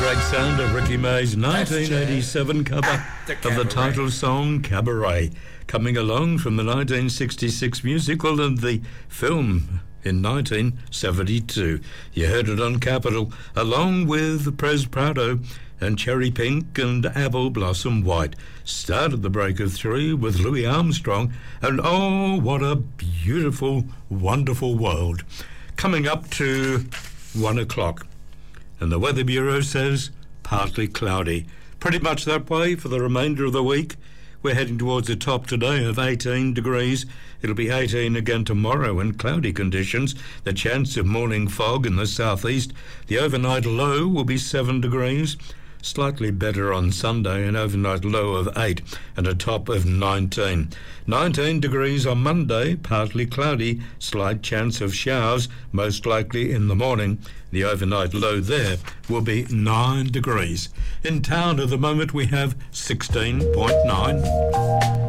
great sound of Ricky May's 1987 cover of the title song Cabaret, coming along from the 1966 musical and the film in 1972. You heard it on Capitol, along with Pres Prado and Cherry Pink and Apple Blossom White. Started the break of three with Louis Armstrong and Oh, What a Beautiful, Wonderful World. Coming up to 1 o'clock. And the Weather Bureau says partly cloudy. Pretty much that way for the remainder of the week. We're heading towards a top today of 18 degrees. It'll be 18 again tomorrow in cloudy conditions. The chance of morning fog in the southeast. The overnight low will be 7 degrees. Slightly better on Sunday, an overnight low of 8 and a top of 19. 19 degrees on Monday, partly cloudy, slight chance of showers, most likely in the morning. The overnight low there will be 9 degrees. In town at the moment we have 16.9.